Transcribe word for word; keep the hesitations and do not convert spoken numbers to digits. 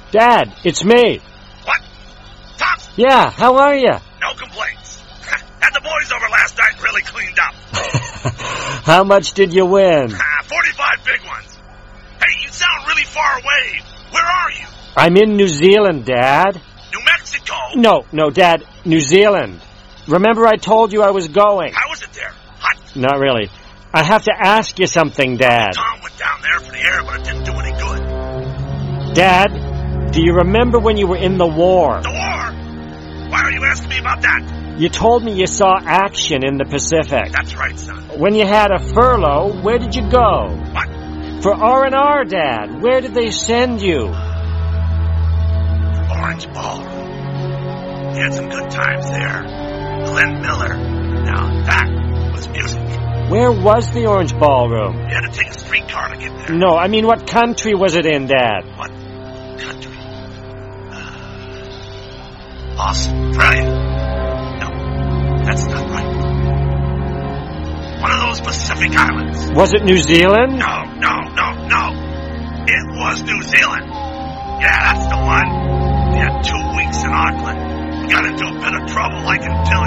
Dad, it's me. What? Thompson? Yeah, how are you? No complaints. Had the boys over last night, really cleaned up. How much did you win? forty-five big ones. Hey, you sound really far away. Where are you? I'm in New Zealand, Dad. New Mexico? No, no, Dad, New Zealand. Remember I told you I was going? How was it there? Hot? Not really. I have to ask you something, Dad. Tom went down there for the air, but it didn't do any good. Dad, do you remember when you were in the war? The war? Why are you asking me about that? You told me you saw action in the Pacific. That's right, son. When you had a furlough, where did you go? What? For R and R, Dad. Where did they send you? Orange Ballroom. We had some good times there. Glenn Miller. Now that was music. Where was the Orange Ballroom? You had to take a streetcar to get there. No, I mean, what country was it in, Dad? What country? Uh, Australia. No, that's not right. One of those Pacific Islands. Was it New Zealand? No, no, no, no. It was New Zealand. Yeah, that's the one. We had two weeks in Auckland. We got into a bit of trouble, I can tell